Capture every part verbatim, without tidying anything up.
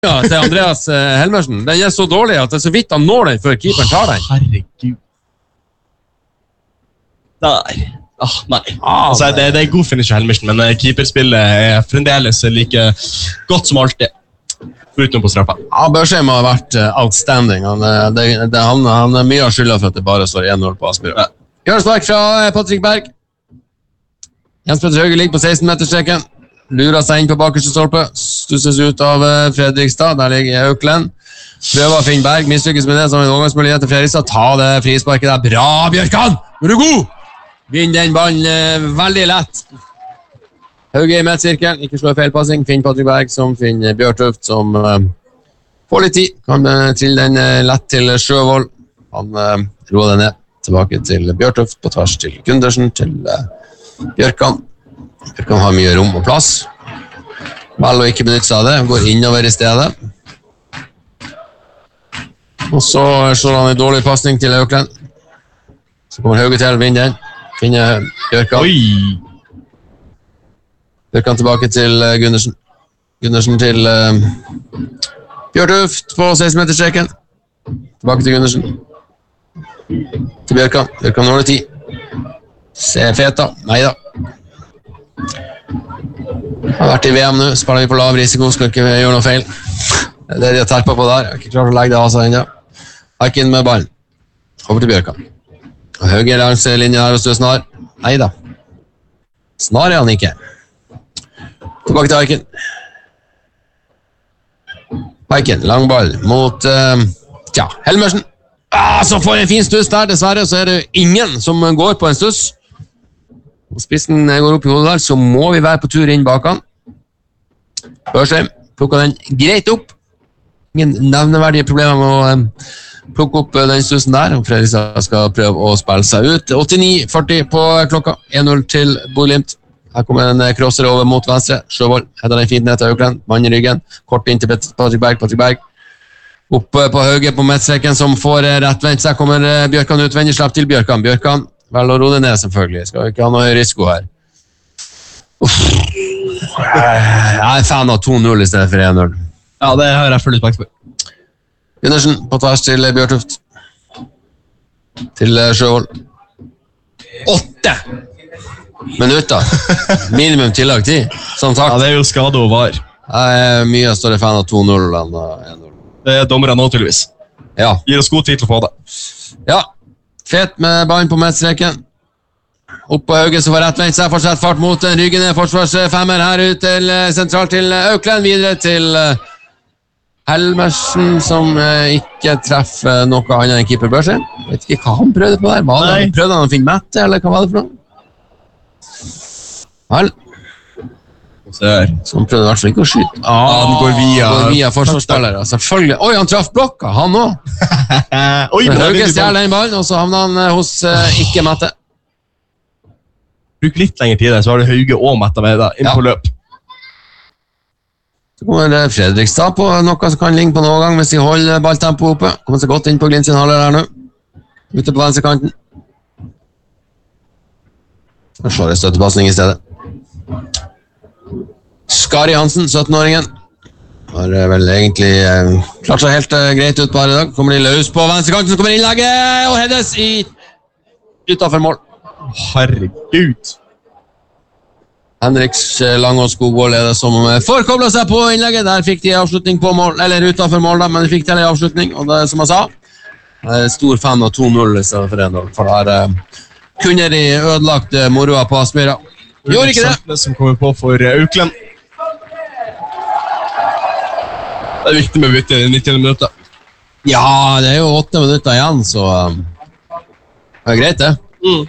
Ja, til Andreas Helmersen. Den er så dårlig at det er så vidt han når den før keeperen tar den. Herregud. Der. Ah, nei. Ah, altså, det, det er god finish av Helmersen, men keeperspillet er fremdeles like godt som alltid. Utenom på straffa. Ja, Børsheim har vært outstanding. Han, det, det, han, han er mye av skylda for at det bare står en null på Aspmyra. Ja. Hjørnespark fra Patrick Berg. Jens Petter Hauge ligger på seksten-meterstreken. Lurer seg inn på bakerste stolpe. Stusses ut av Fredrikstad. Der ligger Auklend. Prøver å finne Berg. Mislykkes med det som en overgangsmulighet til Fredrikstad. Ta det frisparket der. Bra, Bjørkan! Nå er du god! Vinn den ballen eh, veldig lett. Hauge i midtsirkelen. Ikke slå feilpassing. Finn Patrick Berg som finner Bjørtuft som eh, får litt tid. Kan eh, trille den eh, lett til Sjøvold. Han eh, roer den ned. Tilbake til Bjørtuft. På tvers til Gundersen. Til eh, Bjørkan. Bjørkan har mye rom og plass. Vel å ikke benytte seg av det. Går innover i stedet. Og så slår han en dårlig passning til Auklend. Så kommer Hauge til, vinner den. Finner Bjørkan. Oi! Bjørkan tilbake til Gundersen. Gundersen til uh, Bjørtuft på seksten-meterstreken. Tilbake til Gundersen. Til Bjørkan. Bjørkan når det ti. Se feta. Neida. Har vært i V M nå, spiller vi på lav risiko, skal ikke gjøre noe feil. Det er det de har terpet på der, jeg har ikke klart å legge det av seg enda. Hark inn med ballen. Over til Bjørkan. Og Hauge langs linjen her, hvis du er snar. Neida. Snar er han ikke. Tilbake til Harken. Harken, lang ball mot, uh, tja, Helmersen. Ah, så får en fin stuss der, dessverre, så er det ingen som går på en stuss. Og spissen går opp i hodet der, så må vi være på tur inn bak han. Børsheim plukker den greit opp. Ingen nevneverdige problemer med å um, plukke opp uh, den stussen der. Og Fredrikstad skal prøve å spille seg ut. åttini førti på klokka. en null til Bodø/Glimt. Her kommer en crosser over mot venstre. Sjøvold heter den fint ned til Auklend. Mann i ryggen. Kort inn til Patrick Berg. Patrick Berg. Opp uh, på Hauge på midtstreken som får uh, rettvendt seg. Kommer uh, Bjørkan utvendig. Slapp til Bjørkan. Bjørkan. Vel å ro det ned, selvfølgelig. Skal ikke ha noe høy risiko her. Uff. Jeg er fan av to null i stedet for en null. Ja, det har jeg full respekt for. Gundersen på tvers til Bjørtuft. Til Sjøvold. Åtte minutter. Minimum tillag tid, som sagt. Ja, det er jo skade og var. Jeg er mye større fan av to null enn en null. Det er dommere nå, tydeligvis. Ja. Gir oss god tid til å få det. Ja. Fet med ballen på midtstreken. Opp på Hauge som får rettvendt seg. Fortsett fart mot den. Ryggen er forsvarsfemmer her ut til sentralt til Auklend. Videre til Helmersen som ikke treffer noe annet enn keeper Børsheim. Vet ikke hva han prøvde på der. Var det? Prøvde han å finne Mette, eller hva var det for noe? Vel. Så han prøvde i hvert fall ikke å skyte. Ah, den går via, går via forsvarsspillere, selvfølgelig. Oi, han traff blokka, han også. Oi, Hauge stjæler den ballen, og så havner han hos uh, ikke Mette. Bruk litt lenger tid der, så har du Hauge og Mette med deg, inn ja. På løp. Så kommer Fredrikstad på noe som kan ligne på noen gang, hvis de holder balltempo oppe. Kommer seg godt inn på Glimt sin halvdel her nå. Ute på venstrekanten. Så slår jeg støttepassning i stedet. Skari Hansen, sytten-åringen, har vel egentlig eh, klart seg helt eh, greit ut på her i dag. Kommer de løs på venstrekanten, så kommer innlegget, og Heddes i utenfor mål. Herregud. Henriks Langås Skogvold er det som forkoblet seg på innlegget. Der fikk de avslutning på mål, eller utenfor mål da, men de fikk til en avslutning, og det er som jeg sa, jeg er stor fan av to null i stedet for en null, for der eh, kunne de ødelagt eh, moroa på Aspmyra. Gjorde ikke det. Det som kommer på for Auklend. Det er viktig med bytte i nitti minutter. Ja, det er jo åtte minutter igjen, så um, det er greit det. Mm.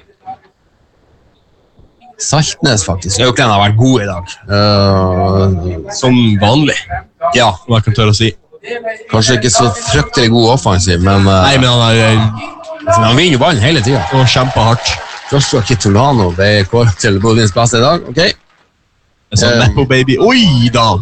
Saltnes faktisk. Auklend har vært god i dag. Uh, Som vanlig. Ja. Hva jeg kan tørre å si. Kanskje ikke så fryktelig god offensiv, men... Uh, Nei, men han er... Uh, han vinner ballen hele tiden. Og kjemper hardt. Joshua Kitolano ble kåret til Bodøs beste i dag, ok? Det er sånn um, Nepo baby. Oi da!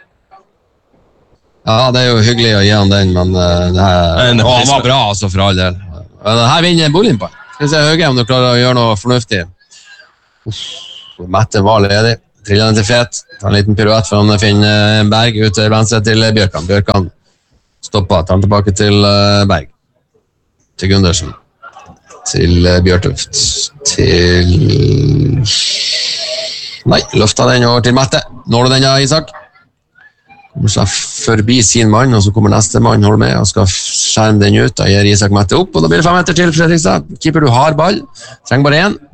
Ja, det er jo hyggelig å gi han den, men uh, det her... Å, han var bra, altså, for all del. Uh, her vinner Bodø på. Skal vi se Hauge om du klarer å gjøre noe fornuftig. Uff, Mette var ledig. Triller den til Fet. Tar en liten piruett for han finner Berg ut til venstre til Bjørkan. Bjørkan stopper, tar den tilbake til Berg. Til Gundersen. Til Bjørtuft. Til... Nei, løfter den over til Mette. Når du den, ja, Isak? Kommer seg forbi sin mann, og så kommer neste mann holder med og skal skjerme den ut. Da gir Isak Mette opp, og da blir det fem meter til Fredrikstad. Keeper, du har ball. Trenger bare en.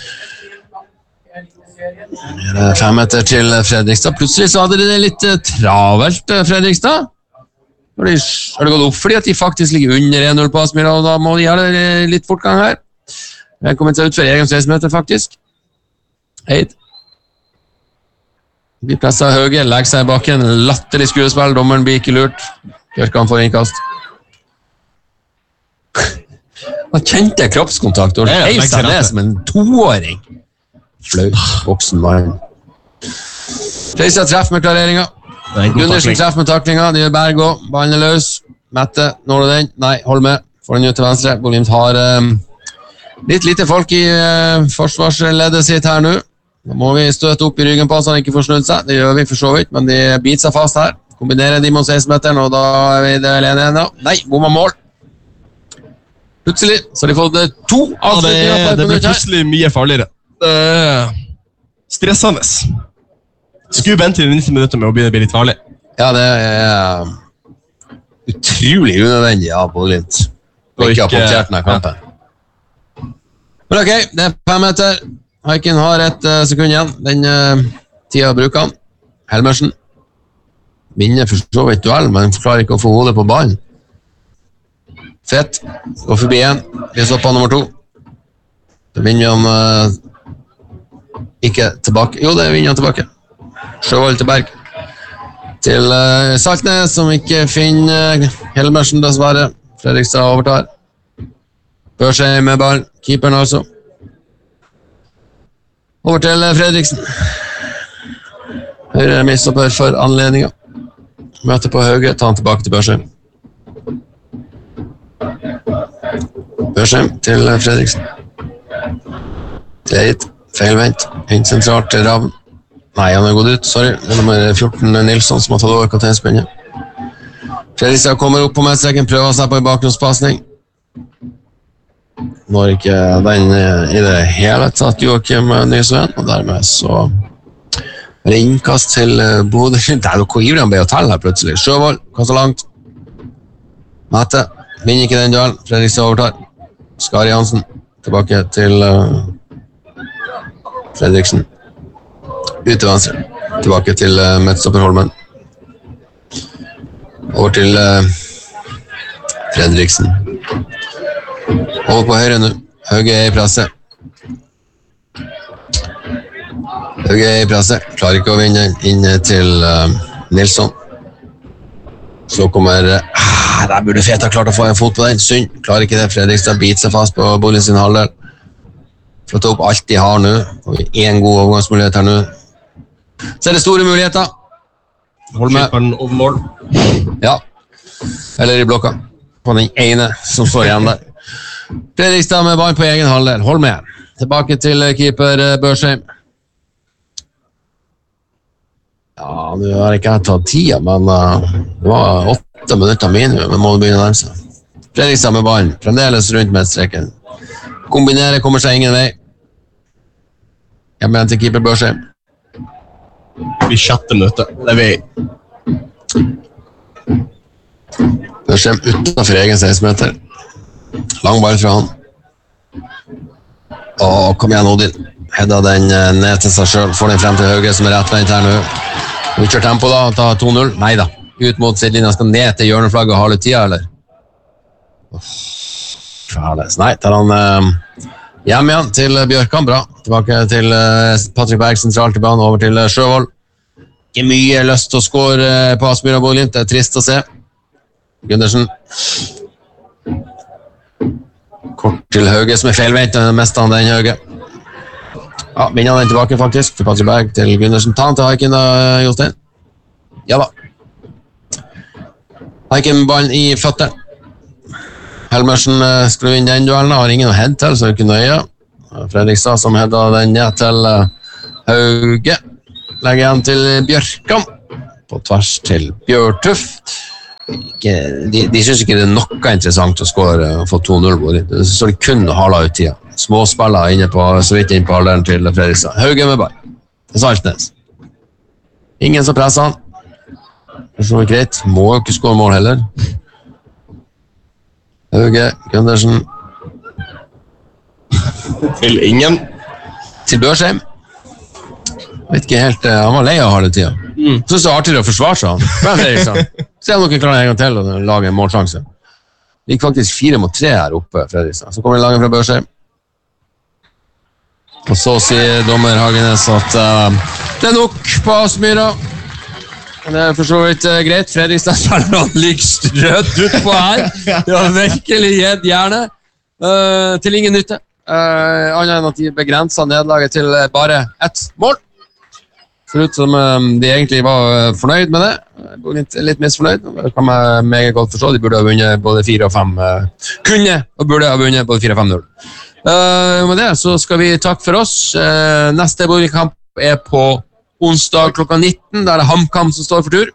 Fem meter til Fredrikstad. Plutselig så hadde det litt travelt, Fredrikstad. Har det, har det gått opp fordi at de faktisk ligger under en null på Aspmyra, og da må de ha det litt fortgang her. Jeg kommer til å utføre egen seksten meter, faktisk. Eid. Vi presser Høge, legger seg i bakken, latterlig skuespill, dommeren blir ikke lurt. Bjørkan får innkast. Han kjente kroppskontakt, og heiv seg ned som en toåring. Flaut, voksen mann. Fredrikstad treffer med klareringen. Gundersen treffer med taklinga, det gjør Berg også. Ballen er løs. Mette, når du den? Nei, hold med. Får den ut til venstre. Bolimt har um, litt lite folk i uh, forsvarsleddet sitt her nå. Da må vi støte opp i ryggen på så han ikke får snudd seg. Det gjør vi for så vidt, men de biter seg fast her. Kombinerer de mot seksten-meteren, og da er vi det alene igjen. Nei, bomma mål. Plutselig så har de fått to avslutninger. Ja, det, det blir plutselig mye farligere. Uh, stressende. Skulle vente til nitti minutter med å begynne å bli litt farlig. Ja, det er utrolig unødvendig av Bodø/Glimt. Og ikke har punktert denne kampen. Ja. Men ok, det er fem meter. Haiken har et uh, sekund igjen. Den uh, tida bruker han. Helmersen vinner for så vidt duell, men klarer ikke å få hodet på ballen. Fett. Går forbi igjen. Vi stopper nummer to. Da vinner han uh, ikke tilbake. Jo, det vinner han tilbake. Sjøvold til Berg. Til uh, Saltnes, som ikke finner uh, Helmersen, dessverre. Fredrikstad overtar. Børsheim med ball. Keeperen altså. Over til Fredriksen. Høyre mistopper for anledningen. Møter på Høge, tar han tilbake til Børsheim. Børsheim til Fredriksen. Leit, feilvendt, inn sentralt til Raven. Nei, han har gått ut, sorry. Det er nummer fjorten Nilsson som har tatt over kapteinspinnet. Fredrikstad kommer opp på medstreken, prøver seg på en bakgrunnspassning. Når ikke den i det hele tatt Joachim Nysveen, og dermed så er det innkast til Bodø. Det er noe ivrig han ble å telle her plutselig. Sjøvold, kastet langt. Mette, vinner ikke den duellen. Fredrikstad overtar. Skari Hansen, tilbake til uh, Fredriksen. Ut til venstre. Tilbake til uh, Metstopper Holmen. Over til uh, Fredriksen. Over på høyre nå. Høge er i presse. Høge er i presse. Klarer ikke å vinne inn til uh, Nilsson. Så kommer... Ah, der burde Feta klart å få en fot på den. Synd. Klarer ikke det. Fredrikstad biter seg fast på Bodø sin halvdel. Flytter opp alt de har nå. Får vi en god overgangsmulighet her nå. Så er det store muligheter. Hold med. Ja. Eller i blokka. På den ene som står igjen der. Fredrikstad med ball på egen halvdel. Hold med. Tilbake til keeper Børsheim. Ja, nå har jeg ikke tatt tida, men uh, det var åtte minutter minimum. Vi må begynne å nærme seg. Fredrikstad med ballen. Fremdeles rundt medstreken. Kombinere kommer seg ingen vei. Jeg mener til keeper Børsheim. I sjette minutter. Det er vi. Børsheim utenfor egen seksten meter. Lang ball fra han. Åh, kom igjen Odin. Hedda den ned til seg selv. Får den frem til Høge som er rettvendt her nå. Vi kjører tempo da, ta to null. Neida, ut mot sidelinjen. Skal ned til hjørneflagget og ha litt tida, eller? Færles. Nei, tar han uh, hjem igjen til Bjørkan. Bra. Tilbake til uh, Patrick Berg sentralt i banen, over til uh, Sjøvold. Ikke mye lyst til å score uh, på Aspmyra Bodø/Glimt. Det er trist å se. Gundersen. Kort til Høge, som er feilvendt. Mest av den Høge. Ja, vinner han den tilbake faktisk, til Patrick Berg, til Gundersen. Ta han til Haiken da, Jostein. Ja da. Haiken med ballen i føtter. Helmersen uh, skulle vinne den duellen, har ingen å head til, så er ikke nøye. Fredrikstad som header den ned til uh, Høge. legger igjen til Bjørkan. På tvers til Bjørtuft. Ikke, de, de synes ikke det er noe interessant å score og få to null. Det står kun å hala ut tida. Småspiller inne på, så vidt inn på alderen til Fredrikstad. Hauge med bar. Saltnes. Ingen som presser han. Det er så greit. Må jo ikke score mål heller. Hauge, Gundersen. Til ingen. Til Børsheim. Vet ikke helt, han var lei av halve tida. Mm. Så synes det er artigere å forsvare seg han. Men Fredrikstad. Se om dere klarer en gang til å lage en målsjanse. Det gikk faktisk fire mot tre her oppe, Fredrikstad. Så kommer det laget fra Børsheim. Og så sier dommer Hagenes at uh, det er nok på Aspmyra. Det er for så vidt uh, greit. Fredrikstad spiller han ligger strøtt ut på her. Det har virkelig gitt hjerne. Uh, til ingen nytte. Uh, annet enn at de begrenset nederlaget til bare ett mål. Ser ut som um, de egentlig var fornøyd med det. Litt, litt misfornøyd. Det kan man meget godt forstå. De burde ha vunnet både fire og fem. Uh, kunne og burde ha vunnet både fire og fem null. Uh, med det så skal vi takke for oss. Uh, neste Bodø-kamp er på onsdag klokka nitten. Der er det HamKam som står for tur.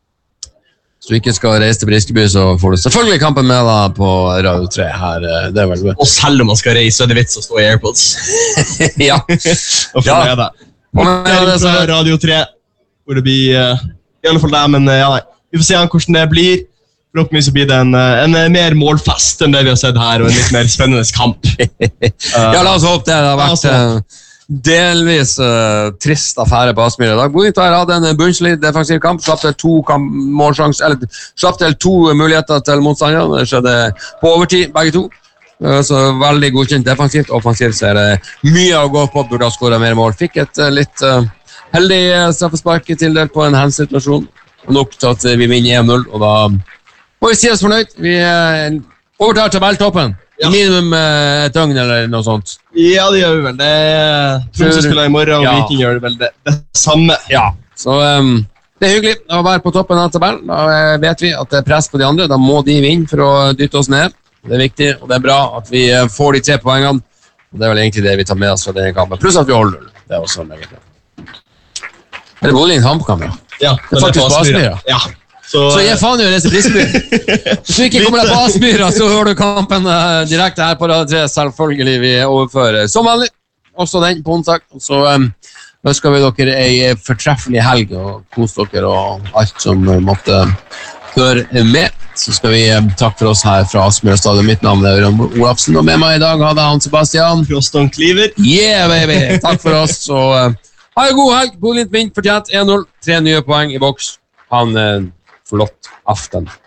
Hvis du ikke skal reise til Briskeby, så får du selvfølgelig kampen med deg på Radio tre her. Det er vel det. Og selv om man skal reise, så er det vits å stå i AirPods. Ja. Og få med deg. Oppdatering fra Radio tre, hvor det blir uh, i alle fall det, men uh, ja, nei. Vi får se hvordan det blir. Forhåpentligvis blir det en, en mer målfest enn det vi har sett her, og en litt mer spennende kamp. Uh, ja, la oss håpe det. Det har vært uh, delvis uh, trist affære på Aspmyra i dag. Bodø hadde en bunnslig defensiv kamp, slapp til to kamp, målsjans, eller slapp til to muligheter til motstanderne. Det skjedde på overtid, begge to. Så veldig godkjent defensivt. Offensivt så er det mye å gå på. Burde ha skåret mer mål. Fikk et uh, litt uh, heldig straffespark tildelt på en handsituasjon. Nok til at vi vinner én null, og da må vi si oss fornøyd. Vi uh, overtar tabelltoppen. Ja. Minimum uh, et døgn eller noe sånt. Ja, det gjør vi vel. Det Tromsø spiller i morgen, og ja. Viking gjør det vel det, det samme. Ja, så um, det er hyggelig å være på toppen av tabellen. Da vet vi at det er press på de andre. Da må de vinne for å dytte oss ned. Det er viktig, og det er bra at vi får de tre poengene. Og det er vel egentlig det vi tar med oss fra denne kampen. Pluss at vi holder. Det er også meget bra. Er det Bodø HamKam, ja? Ja, det er faktisk på Aspmyra. Ja. Så, så jeg faen jo reise Briskeby. Hvis du ikke kommer deg på Aspmyra, så hører du kampen uh, direkte her på Radio tre. Selvfølgelig vi overfører som vanlig. Også den på onsdag. Så um, ønsker vi dere en fortreffelig helg, og kos dere og alt som uh, måtte høre med. Så skal vi um, takke for oss her fra Aspmyra stadion. Mitt navn er Ørjan Olafsen, og med meg i dag hadde han Sebastian Kroston Kliver. Yeah, baby! Takk for oss, så uh, ha en god helg. Bodø-Glimt vinner fortjent én null. Tre nye poeng i boks. Ha en uh, flott aften.